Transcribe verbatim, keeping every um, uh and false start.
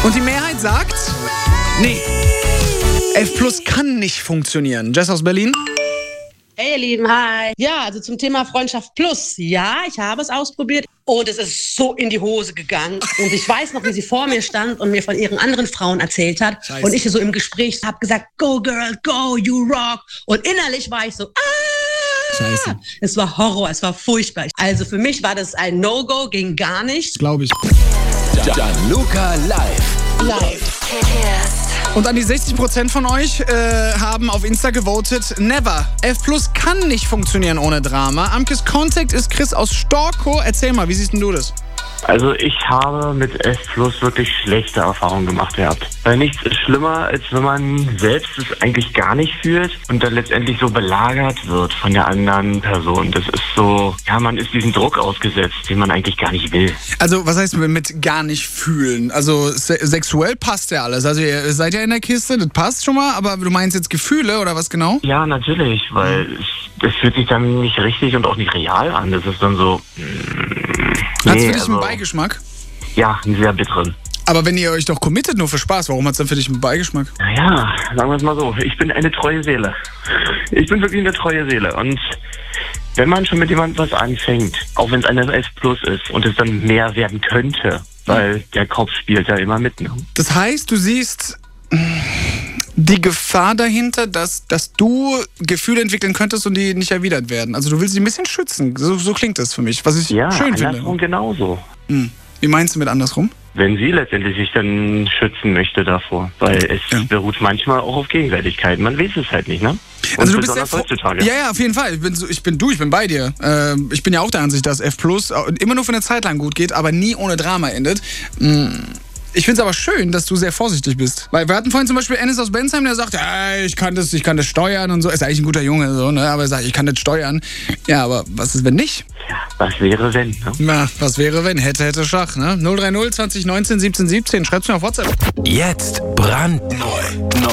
Und die Mehrheit sagt, nee, F plus kann nicht funktionieren. Jess aus Berlin? Hey ihr Lieben, hi. Ja, also zum Thema Freundschaft Plus. Ja, ich habe es ausprobiert und es ist so in die Hose gegangen. Und ich weiß noch, wie sie vor mir stand und mir von ihren anderen Frauen erzählt hat. Scheiße. Und ich so im Gespräch habe gesagt, go girl, go, you rock. Und innerlich war ich so, ah. Scheiße. Es war Horror, es war furchtbar. Also für mich war das ein No-Go, ging gar nicht. Glaube ich. Gianluca live. Live. Und an die sechzig Prozent von euch äh, haben auf Insta gewotet, never. F plus kann nicht funktionieren ohne Drama. Amkes Contact ist Chris aus Storkow. Erzähl mal, wie siehst denn du das? Also ich habe mit F plus wirklich schlechte Erfahrungen gemacht gehabt. Weil nichts ist schlimmer, als wenn man selbst es eigentlich gar nicht fühlt und dann letztendlich so belagert wird von der anderen Person. Das ist so, ja, man ist diesem Druck ausgesetzt, den man eigentlich gar nicht will. Also was heißt mit gar nicht fühlen? Also se- sexuell passt ja alles. Also ihr seid ja in der Kiste, das passt schon mal, aber du meinst jetzt Gefühle oder was genau? Ja, natürlich, weil es, es fühlt sich dann nicht richtig und auch nicht real an. Das ist dann so... Hat's Nee, für dich also, einen Beigeschmack? Ja, einen sehr bitteren. Aber wenn ihr euch doch committet nur für Spaß, warum hat's dann für dich einen Beigeschmack? Naja, sagen wir es mal so, ich bin eine treue Seele. Ich bin wirklich eine treue Seele. Und wenn man schon mit jemandem was anfängt, auch wenn es eine F plus ist und es dann mehr werden könnte, weil der Kopf spielt ja immer mit. Ne? Das heißt, du siehst die Gefahr dahinter, dass, dass du Gefühle entwickeln könntest und die nicht erwidert werden. Also du willst sie ein bisschen schützen. So, so klingt das für mich, was ich Ja, schön finde. andersrum genauso. Hm. Wie meinst du mit andersrum? Wenn sie letztendlich sich dann schützen möchte davor. Weil es Ja. beruht manchmal auch auf Gegenseitigkeit. Man weiß es halt nicht, ne? Und Also du bist besonders sehr heutzutage. Ja, ja, auf jeden Fall. Ich bin, so, ich bin du, ich bin bei dir. Ähm, ich bin ja auch der Ansicht, dass F plus immer nur für eine Zeit lang gut geht, aber nie ohne Drama endet. Hm. Ich finde es aber schön, dass du sehr vorsichtig bist. Weil wir hatten vorhin zum Beispiel Ennis aus Bensheim, der sagt, ja, ich kann das, ich kann das steuern und so. Ist eigentlich ein guter Junge, so, ne? Aber er sagt, ich kann das steuern. Ja, aber was ist, wenn nicht? Ja, was wäre wenn, ne? Na, was wäre, wenn? Hätte, hätte Schach, ne? null drei null zwanzig neunzehn siebzehn siebzehn. Schreibt's mir auf WhatsApp. Jetzt brandneu. Neu.